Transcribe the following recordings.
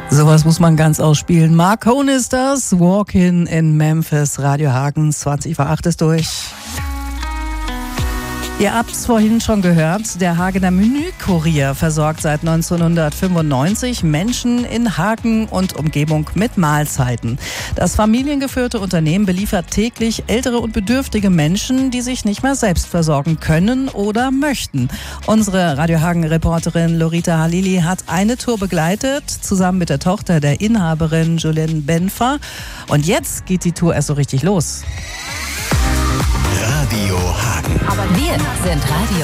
Sowas muss man ganz ausspielen. Mark Cohn ist das. Walk-In in Memphis. Radio Hagen, 20:08 ist durch. Ihr habt's vorhin schon gehört, der Hagener Menükurier versorgt seit 1995 Menschen in Hagen und Umgebung mit Mahlzeiten. Das familiengeführte Unternehmen beliefert täglich ältere und bedürftige Menschen, die sich nicht mehr selbst versorgen können oder möchten. Unsere Radio Hagen-Reporterin Lorita Halili hat eine Tour begleitet, zusammen mit der Tochter der Inhaberin Julien Benfer. Und jetzt geht die Tour erst so richtig los. Radio Hagen. Aber wir sind Radio.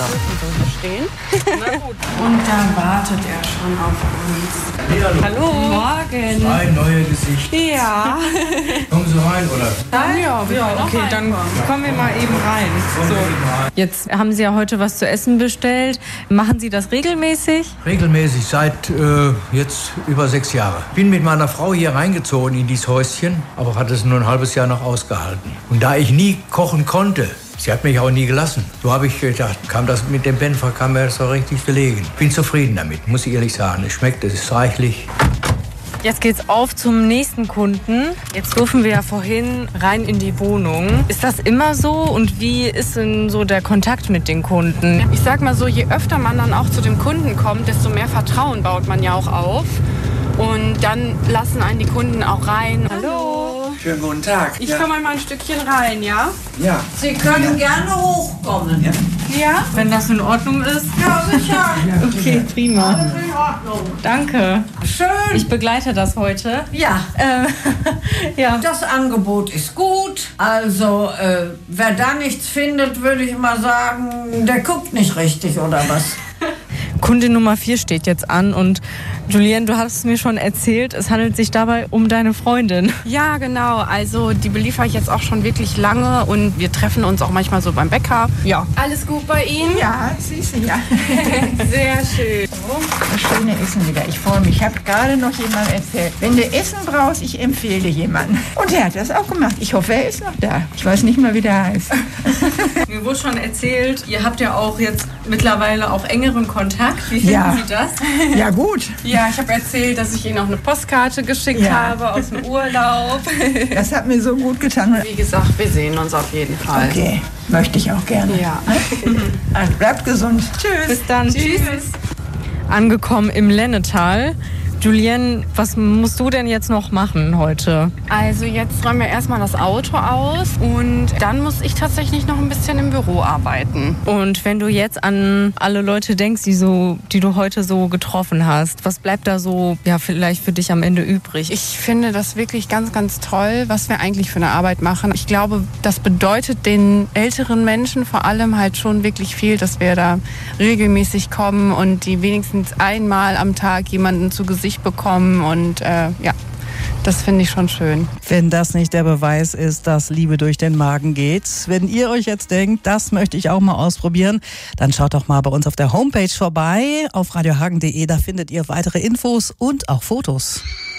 Na gut. Und da wartet er schon auf uns. Hallo. Morgen. Zwei neue Gesichter. Ja. Kommen Sie rein, oder? Ja, okay, dann kommen wir mal eben rein. So. Jetzt haben Sie ja heute was zu essen bestellt. Machen Sie das regelmäßig? Regelmäßig, seit jetzt über 6 Jahre. Bin mit meiner Frau hier reingezogen in dieses Häuschen, aber hatte es nur ein halbes Jahr noch ausgehalten. Und da ich nie kochen konnte, sie hat mich auch nie gelassen. So habe ich gedacht, kam das mit dem Benfer, kam mir das so richtig gelegen. Bin zufrieden damit, muss ich ehrlich sagen. Es schmeckt, es ist reichlich. Jetzt geht's auf zum nächsten Kunden. Jetzt durften wir ja vorhin rein in die Wohnung. Ist das immer so und wie ist denn so der Kontakt mit den Kunden? Ich sag mal so, je öfter man dann auch zu dem Kunden kommt, desto mehr Vertrauen baut man ja auch auf. Und dann lassen einen die Kunden auch rein. Hallo. Schönen guten Tag. Ich komme mal ein Stückchen rein, ja? Ja. Sie können gerne hochkommen. Ja? Wenn das in Ordnung ist? Ja, sicher. Okay, prima. Alles in Ordnung. Danke. Schön. Ich begleite das heute. Ja, Ja. das Angebot ist gut. Also, wer da nichts findet, würde ich mal sagen, der guckt nicht richtig, oder was? Kunde Nummer 4 steht jetzt an und Julien, du hast mir schon erzählt, es handelt sich dabei um deine Freundin. Ja, genau. Also die beliefere ich jetzt auch schon wirklich lange und wir treffen uns auch manchmal so beim Bäcker. Ja. Alles gut bei Ihnen? Ja, siehst du, ja. Sehr schön. Das schöne Essen wieder. Ich freue mich. Ich habe gerade noch jemand erzählt. Wenn du Essen brauchst, ich empfehle dir jemanden. Und der hat das auch gemacht. Ich hoffe, er ist noch da. Ich weiß nicht mal, wie der heißt. Mir wurde schon erzählt, ihr habt ja auch jetzt mittlerweile auch engeren Kontakt. Wie finden Sie das? Ja, gut. Ja, ich habe erzählt, dass ich Ihnen auch eine Postkarte geschickt habe aus dem Urlaub. Das hat mir so gut getan. Wie gesagt, wir sehen uns auf jeden Fall. Okay, möchte ich auch gerne. Ja. Also bleibt gesund. Tschüss. Bis dann. Tschüss. Angekommen im Lennetal. Julien, was musst du denn jetzt noch machen heute? Also jetzt räumen wir erstmal das Auto aus und dann muss ich tatsächlich noch ein bisschen im Büro arbeiten. Und wenn du jetzt an alle Leute denkst, die du heute so getroffen hast, was bleibt da so vielleicht für dich am Ende übrig? Ich finde das wirklich ganz, ganz toll, was wir eigentlich für eine Arbeit machen. Ich glaube, das bedeutet den älteren Menschen vor allem halt schon wirklich viel, dass wir da regelmäßig kommen und die wenigstens einmal am Tag jemanden zu Gesicht bekommen und das finde ich schon schön. Wenn das nicht der Beweis ist, dass Liebe durch den Magen geht. Wenn ihr euch jetzt denkt, das möchte ich auch mal ausprobieren, dann schaut doch mal bei uns auf der Homepage vorbei, auf radiohagen.de. Da findet ihr weitere Infos und auch Fotos.